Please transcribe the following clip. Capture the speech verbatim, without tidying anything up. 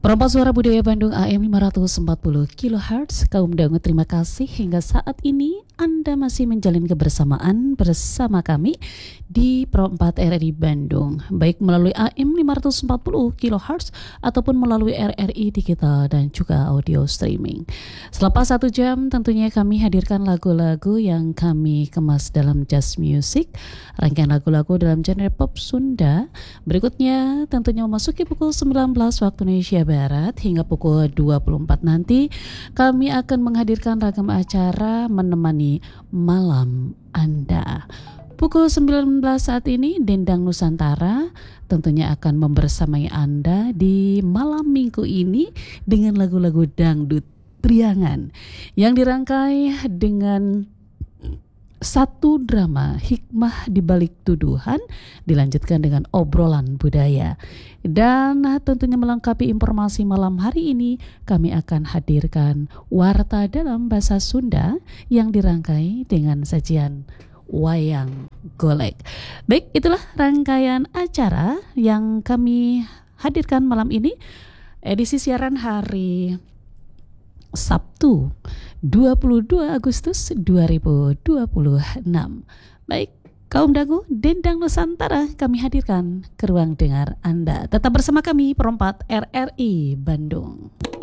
Perempat Suara Budaya Bandung A M lima ratus empat puluh kilohertz. Kaum dangu, terima kasih hingga saat ini Anda masih menjalin kebersamaan bersama kami di Perempat R R I Bandung, baik melalui A M lima ratus empat puluh kilohertz ataupun melalui R R I Digital dan juga audio streaming. Selama satu jam tentunya kami hadirkan lagu-lagu yang kami kemas dalam jazz music, rangkaian lagu-lagu dalam genre pop Sunda. Berikutnya tentunya memasuki pukul sembilan belas waktu Indonesia Barat hingga pukul dua puluh empat nanti kami akan menghadirkan ragam acara menemani malam Anda. Pukul sembilan belas saat ini Dendang Nusantara tentunya akan membersamai Anda di malam minggu ini dengan lagu-lagu dangdut priangan yang dirangkai dengan satu drama hikmah di balik tuduhan, dilanjutkan dengan obrolan budaya. Dan tentunya melengkapi informasi malam hari ini, kami akan hadirkan warta dalam bahasa Sunda yang dirangkai dengan sajian wayang golek. Baik, itulah rangkaian acara yang kami hadirkan malam ini, edisi siaran hari Sabtu dua puluh dua Agustus dua ribu dua puluh enam. Baik, kaum dagu, Dendang Nusantara kami hadirkan ke ruang dengar Anda. Tetap bersama kami Perempat R R I Bandung.